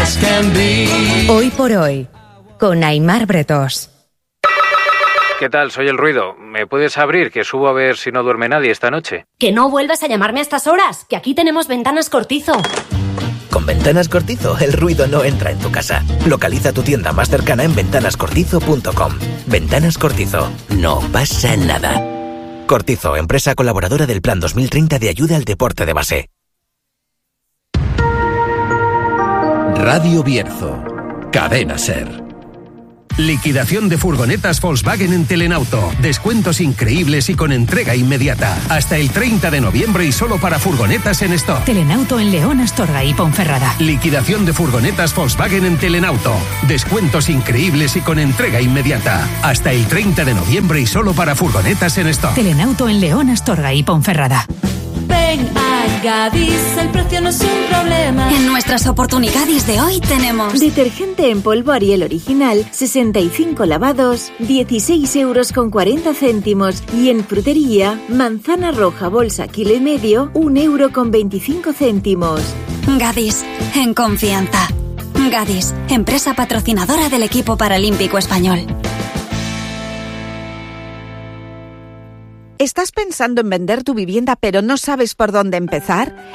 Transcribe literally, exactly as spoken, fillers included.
as can be. Hoy por hoy, con Aimar Bretós. ¿Qué tal? Soy El Ruido. ¿Me puedes abrir, que subo a ver si no duerme nadie esta noche? Que no vuelvas a llamarme a estas horas, que aquí tenemos Ventanas Cortizo. Con Ventanas Cortizo, el ruido no entra en tu casa. Localiza tu tienda más cercana en ventanas cortizo punto com. Ventanas Cortizo. No pasa nada. Cortizo, empresa colaboradora del Plan dos mil treinta de ayuda al deporte de base. Radio Bierzo. Cadena Ser. Liquidación de furgonetas Volkswagen en Telenauto. Descuentos increíbles y con entrega inmediata. Hasta el treinta de noviembre y solo para furgonetas en stock. Telenauto en León, Astorga y Ponferrada. Liquidación de furgonetas Volkswagen en Telenauto. Descuentos increíbles y con entrega inmediata. Hasta el treinta de noviembre y solo para furgonetas en stock. Telenauto en León, Astorga y Ponferrada. Ven a Gadis, el precio no es un problema. En nuestras oportunidades de hoy tenemos detergente en polvo Ariel original, sesenta y cinco lavados, dieciséis euros con cuarenta céntimos. Y en frutería, manzana roja bolsa kilo y medio, un euro con veinticinco céntimos. Gadis, en confianza. Gadis, empresa patrocinadora del equipo paralímpico español. ¿Estás pensando en vender tu vivienda pero no sabes por dónde empezar?